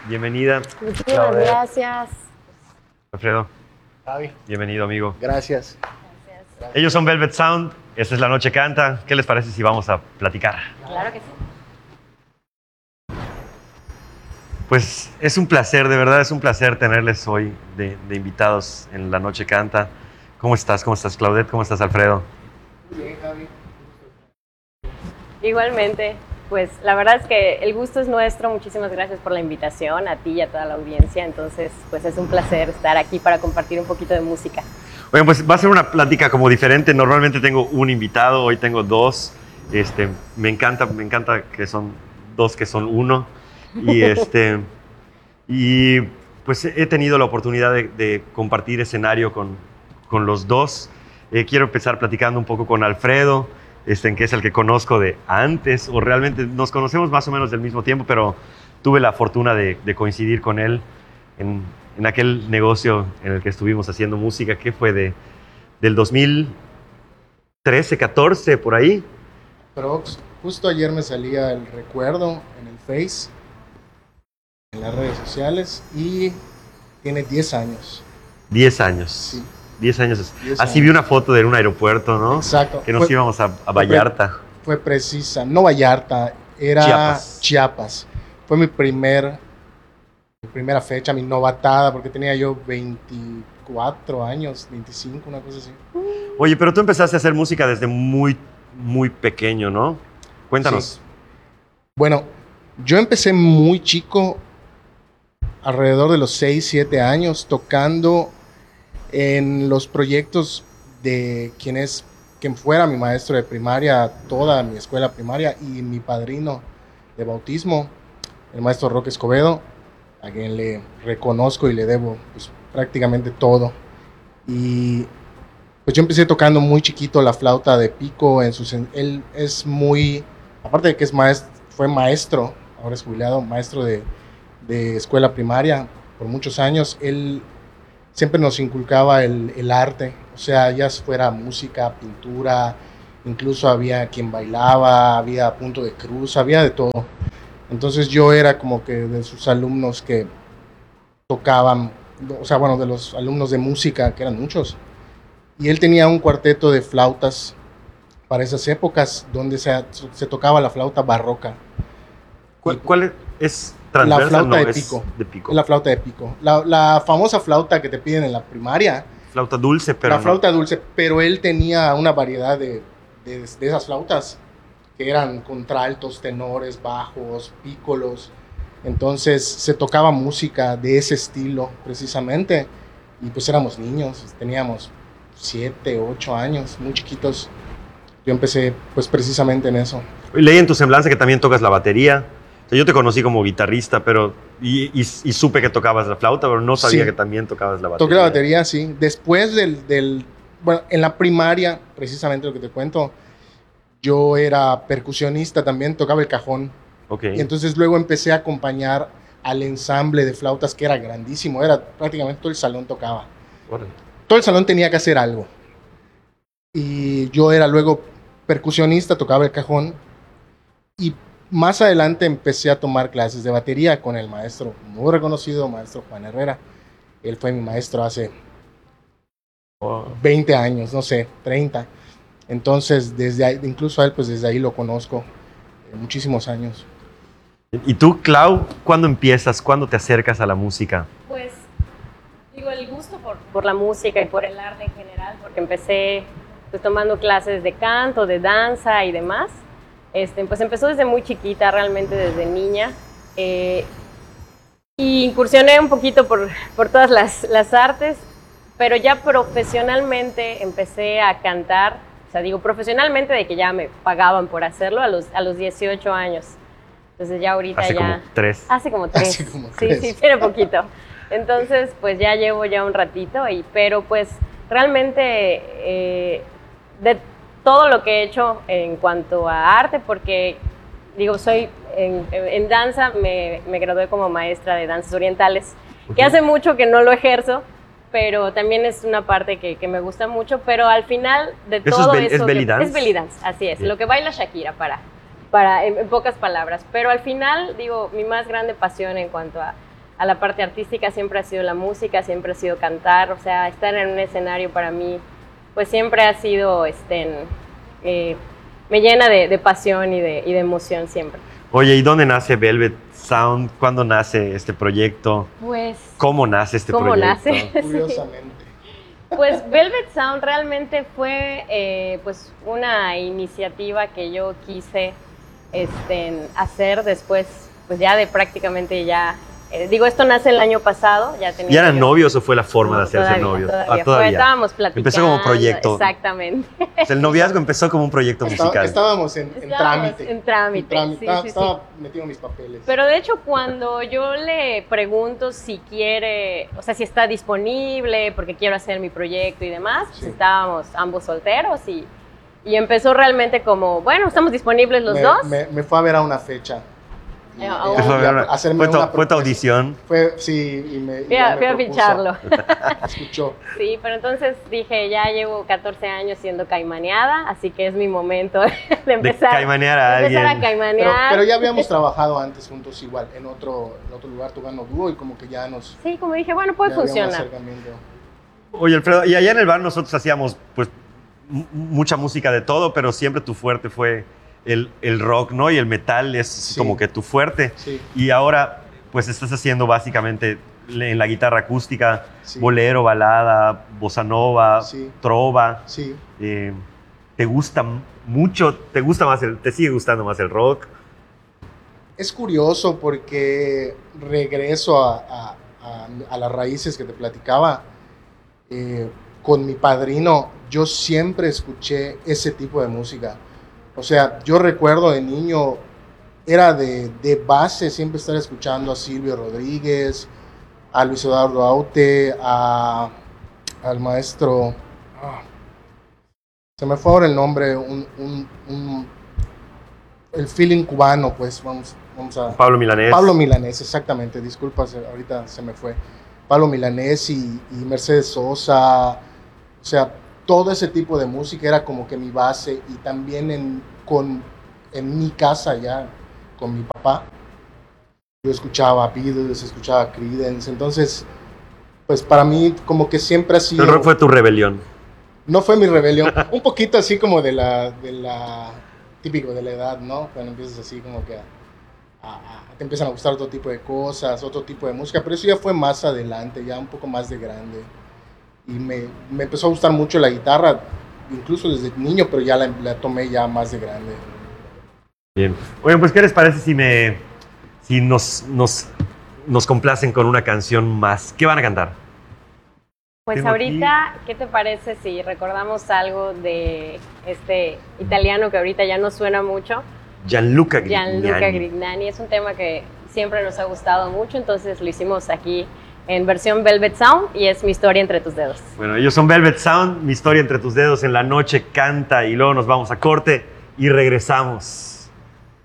Bienvenida. Muchísimas gracias. Alfredo. Javi. Bienvenido, amigo. Gracias. Ellos son Velvet Sound. Esta es La Noche Canta. ¿Qué les parece si vamos a platicar? Claro que sí. Pues es un placer, de verdad es un placer tenerles hoy de invitados en La Noche Canta. ¿Cómo estás? ¿Cómo estás, Claudette? ¿Cómo estás, Alfredo? Muy bien, Javi. Igualmente, pues la verdad es que el gusto es nuestro. Muchísimas gracias por la invitación, a ti y a toda la audiencia. Entonces, pues es un placer estar aquí para compartir un poquito de música. Bueno, pues va a ser una plática como diferente. Normalmente tengo un invitado, hoy tengo dos. Me encanta que son dos que son uno. Y pues he tenido la oportunidad de compartir escenario con los dos. Quiero empezar platicando un poco con Alfredo, que es el que conozco de antes, o realmente nos conocemos más o menos del mismo tiempo, pero tuve la fortuna de coincidir con él en aquel negocio en el que estuvimos haciendo música, que fue del 2013, 14, por ahí. Pero justo ayer me salía el recuerdo en el Face, en las redes sociales, y tiene 10 años. 10 años. Sí. 10 años. 10 Así años. vi una foto de un aeropuerto, ¿no? Exacto. Que nos íbamos a Vallarta. Fue precisa, no Vallarta, era Chiapas. Fue mi primera fecha, mi novatada, porque tenía yo 24 años, 25, una cosa así. Oye, pero tú empezaste a hacer música desde muy, muy pequeño, ¿no? Cuéntanos. Sí. Bueno, yo empecé muy chico, alrededor de los 6, 7 años, tocando en los proyectos de quien fuera mi maestro de primaria, toda mi escuela primaria, y mi padrino de bautismo, el maestro Roque Escobedo, a quien le reconozco y le debo pues, prácticamente todo. Y pues yo empecé tocando muy chiquito la flauta de pico. Él es muy, aparte de que fue maestro, ahora es jubilado, maestro de escuela primaria por muchos años. Él siempre nos inculcaba el arte, o sea, ya fuera música, pintura, incluso había quien bailaba, había punto de cruz, había de todo. Entonces yo era como que de sus alumnos que tocaban, o sea, bueno, de los alumnos de música, que eran muchos. Y él tenía un cuarteto de flautas para esas épocas, donde se tocaba la flauta barroca. ¿Cuál es La transversa? flauta No, de es pico. de pico. La flauta de pico. La famosa flauta que te piden en la primaria. Flauta dulce, pero La flauta dulce, pero él tenía una variedad de esas flautas, que eran contraltos, tenores, bajos, pícolos. Entonces se tocaba música de ese estilo, precisamente. Y pues éramos niños, teníamos 7, 8 años, muy chiquitos. Yo empecé pues precisamente en eso. Leí en tu semblanza que también tocas la batería. O sea, yo te conocí como guitarrista, pero y supe que tocabas la flauta, pero no sabía Sí. que también tocabas la batería. Toqué la batería, sí. Después bueno, en la primaria, precisamente lo que te cuento, yo era percusionista también, tocaba el cajón. Ok. Y entonces luego empecé a acompañar al ensamble de flautas, que era grandísimo. Era prácticamente todo el salón tocaba. Órale. Todo el salón tenía que hacer algo. Y yo era luego percusionista, tocaba el cajón. Y más adelante empecé a tomar clases de batería con el maestro muy reconocido, maestro Juan Herrera. Él fue mi maestro hace 20 años, no sé, 30. Entonces, incluso a él, pues desde ahí lo conozco muchísimos años. ¿Y tú, Clau, cuándo empiezas? ¿Cuándo te acercas a la música? Pues, digo, el gusto por la música y por el arte en general, porque empecé pues tomando clases de canto, de danza y demás. Pues empezó desde muy chiquita, realmente desde niña. Y incursioné un poquito por todas las artes, pero ya profesionalmente empecé a cantar. O sea, digo profesionalmente de que ya me pagaban por hacerlo a los 18 años. Entonces ya ahorita Hace ya... como 3. Hace como 3. Hace como Sí, 3. sí, tiene poquito. Entonces, pues ya llevo ya un ratito, pero pues realmente de todo lo que he hecho en cuanto a arte, porque digo, soy en danza, me gradué como maestra de danzas orientales, que hace mucho que no lo ejerzo, pero también es una parte que me gusta mucho, pero al final de todo eso... ¿Es belly dance? Es belly dance, así es, Bien. lo que baila Shakira en pocas palabras, pero al final, digo, mi más grande pasión en cuanto a la parte artística siempre ha sido la música, siempre ha sido cantar, o sea, estar en un escenario para mí, pues siempre ha sido, me llena de pasión y de emoción siempre. Oye, ¿y dónde nace Velvet Sound? ¿Cuándo nace este proyecto? Pues... ¿Cómo nace este ¿Cómo proyecto? nace? Curiosamente. Pues Velvet Sound realmente fue pues una iniciativa que yo quise hacer después, pues ya de prácticamente ya... digo, esto nace el año pasado. ¿Ya eran novios o fue la forma de hacerse novios? Todavía. Estábamos platicando. Empezó como proyecto. Exactamente. O sea, el noviazgo empezó como un proyecto musical. Estábamos en trámite. En trámite. Estaba metido en mis papeles. Pero de hecho, cuando yo le pregunto si quiere, o sea, si está disponible, porque quiero hacer mi proyecto y demás, pues estábamos ambos solteros y empezó realmente como, bueno, estamos disponibles los dos. Me fue a ver a una fecha. ¿Fue tu audición? Sí, fui a ficharlo. Escuchó. Sí, pero entonces dije, ya llevo 14 años siendo caimaneada, así que es mi momento de empezar, caimanear a alguien. A caimanear. Pero ya habíamos trabajado antes juntos igual, en otro lugar, Tugano Dúo, y como que ya nos... Sí, como dije, bueno, puede funcionar. Oye, Alfredo, y allá en el bar nosotros hacíamos pues mucha música de todo, pero siempre tu fuerte fue el rock, ¿no? Y el metal es como que tu fuerte. Sí. Y ahora, pues estás haciendo básicamente en la guitarra acústica, bolero, balada, bossa nova, trova. Sí. ¿Te gusta mucho? ¿Te sigue gustando más el rock? Es curioso porque regreso a las raíces que te platicaba. Con mi padrino, yo siempre escuché ese tipo de música. O sea, yo recuerdo de niño, era de base siempre estar escuchando a Silvio Rodríguez, a Luis Eduardo Aute, al maestro, se me fue ahora el nombre, el feeling cubano, pues vamos a... Pablo Milanés. Pablo Milanés, exactamente, disculpa, ahorita se me fue. Pablo Milanés y Mercedes Sosa, o sea, todo ese tipo de música era como que mi base, y también en mi casa ya con mi papá yo escuchaba Beatles, escuchaba Creedence, entonces pues para mí como que siempre ha sido... El rock fue tu rebelión. No fue mi rebelión, un poquito así como de la típico de la edad, ¿no? Cuando empiezas así como que te empiezan a gustar otro tipo de cosas, otro tipo de música, pero eso ya fue más adelante, ya un poco más de grande. Y me empezó a gustar mucho la guitarra, incluso desde niño, pero ya la tomé ya más de grande. Bien. Oye, pues, ¿qué les parece si nos complacen con una canción más? ¿Qué van a cantar? Pues Tengo ahorita, aquí... ¿qué te parece si recordamos algo de este italiano que ahorita ya no suena mucho? Gianluca Grignani. Gianluca Grignani. Es un tema que siempre nos ha gustado mucho, entonces lo hicimos aquí en versión Velvet Sound y es Mi historia entre tus dedos. Bueno, ellos son Velvet Sound, Mi historia entre tus dedos. En la noche canta y luego nos vamos a corte y regresamos.